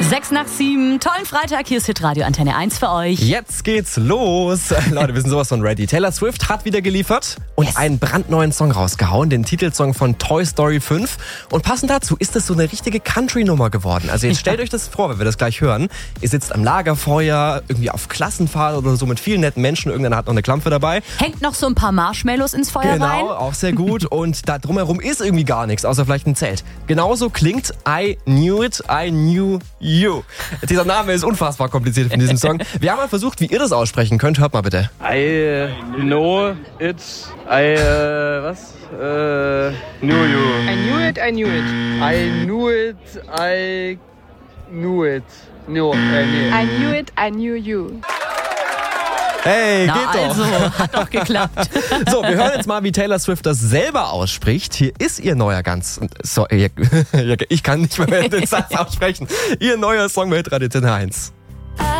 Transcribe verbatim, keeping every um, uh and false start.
Sechs nach sieben, tollen Freitag, hier ist Hitradio Antenne eins für euch. Jetzt geht's los. Leute, wir sind sowas von ready. Taylor Swift hat wieder geliefert und Yes. einen brandneuen Song rausgehauen, den Titelsong von Toy Story fünf. Und passend dazu ist das so eine richtige Country-Nummer geworden. Also jetzt stellt euch das vor, wenn wir das gleich hören. Ihr sitzt am Lagerfeuer, irgendwie auf Klassenfahrt oder so mit vielen netten Menschen. Irgendeiner hat noch eine Klampfe dabei. Hängt noch so ein paar Marshmallows ins Feuer rein. Genau, auch sehr gut. Und da drumherum ist irgendwie gar nichts, außer vielleicht ein Zelt. Genauso klingt I Knew It, I Knew You. Dieser Name ist unfassbar kompliziert von diesem Song. Wir haben mal versucht, wie ihr das aussprechen könnt. Hört mal bitte. I know it, I, äh, was? Äh, knew you. I knew it, I knew it. I knew it, I knew it. No, äh, nee. I knew it, I knew you. Hey, Na geht doch. also, hat doch geklappt. So, wir hören jetzt mal, wie Taylor Swift das selber ausspricht. Hier ist ihr neuer ganz... So, ich kann nicht mehr den Satz aussprechen. Ihr neuer Song mit Hitradio Antenne eins.